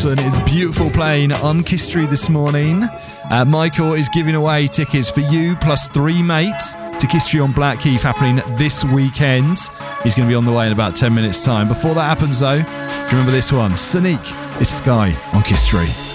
Wilson. It's beautiful playing on Kiss Street this morning. Michael is giving away tickets for you plus 3 mates to Kiss Street on Blackheath happening this weekend. He's going to be on the way in about 10 minutes' time. Before that happens, though, remember this one. Sonique, it's Sky on Kiss Street.